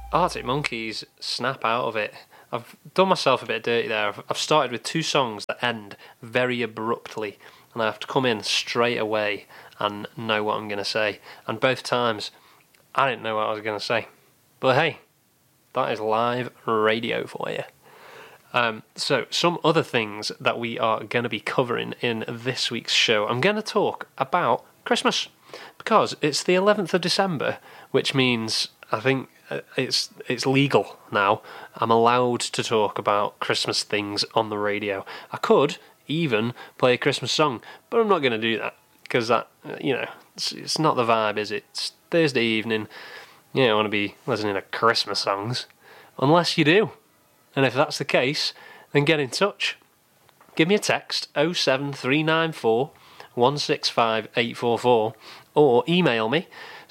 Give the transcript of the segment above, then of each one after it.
Arctic Monkeys, Snap Out of It. I've done myself a bit dirty there. I've started with two songs that end very abruptly, and I have to come in straight away and know what I'm going to say. And both times, I didn't know what I was going to say. But hey, that is live radio for you. So, some other things that we are going to be covering in this week's show. I'm going to talk about Christmas, because it's the 11th of December, which means I think it's legal now. I'm allowed to talk about Christmas things on the radio. I could even play a Christmas song, but I'm not going to do that, because that, it's not the vibe, is it? It's Thursday evening. You don't want to be listening to Christmas songs, unless you do. And if that's the case, then get in touch. Give me a text, 07394 165 844, or email me,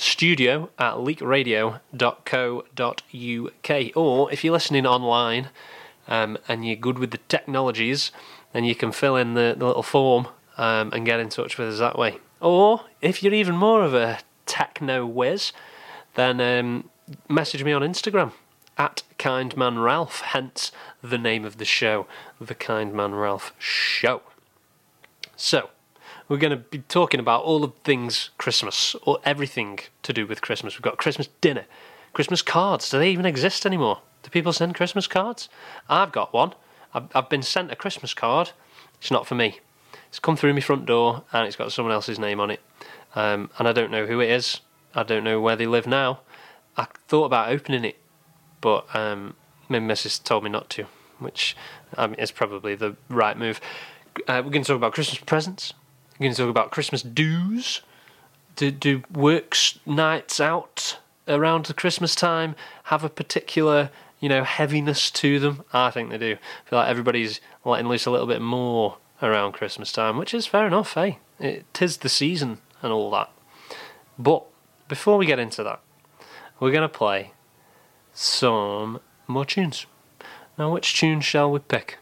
studio@leakradio.co.uk. Or if you're listening online and you're good with the technologies, then you can fill in the little form and get in touch with us that way. Or if you're even more of a techno whiz, then message me on Instagram @KindManRalph, hence the name of the show, The Kind Man Ralph Show. So, we're going to be talking about all of things Christmas, or everything to do with Christmas. We've got Christmas dinner, Christmas cards. Do they even exist anymore? Do people send Christmas cards? I've got one. I've been sent a Christmas card. It's not for me. It's come through my front door, and it's got someone else's name on it. And I don't know who it is. I don't know where they live now. I thought about opening it, but my missus told me not to, which is probably the right move. We're going to talk about Christmas presents. We're going to talk about Christmas do's. Do works nights out around the Christmas time have a particular, heaviness to them? I think they do. I feel like everybody's letting loose a little bit more around Christmas time, which is fair enough, hey? It is the season and all that. But before we get into that, we're going to play some more tunes. Now, which tune shall we pick?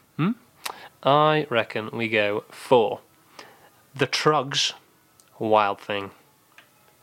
I reckon we go for The Troggs, Wild Thing.